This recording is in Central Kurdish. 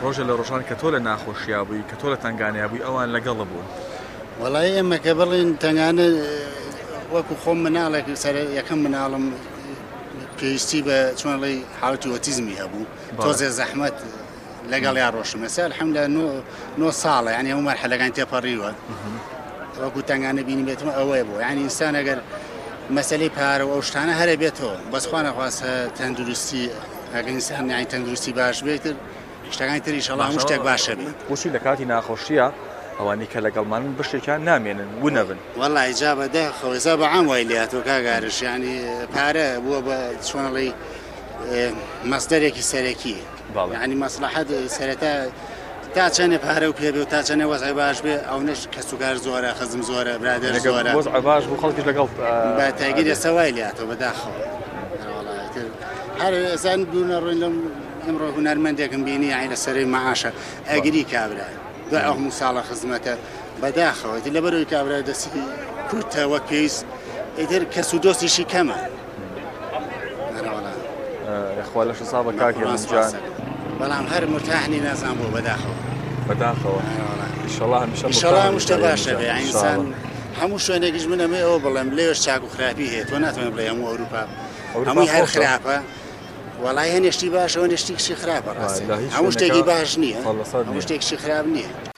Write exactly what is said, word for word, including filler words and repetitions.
ڕۆژە لە ڕۆژان کە تۆ لە ناخۆشییا بووی کە تۆ لە تنگانیا بووی ئەوان لەگەڵە بوون وەڵای ئێمە کە بڵین تنگانە وەکو خۆم مناڵێک سەر یەکەم مناڵم پێویستی بە چۆنڵی حاڵەتی ئۆتیزمی هەبوو تۆزێ زەحمەت لەگەڵ یا ڕۆشتمە سەر الحەمدوللا نۆ ساڵە یعنی هەموو مەرحەلەکان تێپەڕیوە وەکو تنگانە بینی بێتمە ئەوەیە بوو یعنی ئینسان ئەگەر مەسەلەی پارە و ئەو شتانە هەرە بێتەوە بەس خوا نەخواستە تەندروستی ئەگەر ئینسان یعنی تەندروستی باش بێتتر شتەکانی تر ئینشەڵڵا هەموو شتێک باشە بێت بۆچی لە کاتی ناخۆشیە ئەوانی کە لەگەڵمان بشتێکیان نامێنن و نەبن وەڵای جا بەدە خەوێزا بە عام وای لێهاتۆ کاگارش ینی پارە بووە بە چۆنەڵی مەسدەرێکی سەرەکی ینی مەسلحەت سەرەتا تا چەنێ پارە و پێ بێ و تا چەنێ وەزعی باش بێ ئەو نەش کەسوکار زۆرە خەزم زۆرە برادر زۆرە وەزع باش بوو خەڵکیش لەگەڵ بە تاگیر ئێستا وای لێهاتۆ بەداخەوە هەر ئێزان دوونە ڕووی لەم ئەمڕۆ هونەرمەندێکم بینی یعنی لە سەرەی مەعاشە ئەگری کابرا دوای ئەو هەموو ساڵە خزمەتە بەداخەوەتی لەبەرەوەی کابرا دەستی کورتە وەک پێویست ئیتر کەس و دۆستیشی کەمە خوا لەش ساڵ بە کاکێ جان بەڵام هەر مرتاحنی نازان بۆ بەداخەوە بەداخەوە ئینشەڵڵا هەمیشە ئینشەڵڵا هەموو شتە باشە بێ ئینسان هەموو شوێنێکیش من ئەمێ ئەوە بڵێم لێوەش چاک و خراپی هەیە تۆ ناتوانێت بڵێ هەموو ئەوروپا هەمووی هەر خراپە وەڵای هەنێشتی باشە و هەنێشتێکیشی خراپە ڕاستە هەموو شتێکی باش نییە هەموو شتێکیشی خراپ نییە